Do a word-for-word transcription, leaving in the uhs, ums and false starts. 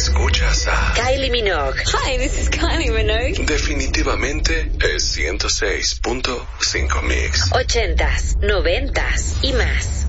Escuchas a Kylie Minogue. Hi, this is Kylie Minogue. Definitivamente es ciento seis punto cinco Mix. Ochentas, noventas y más.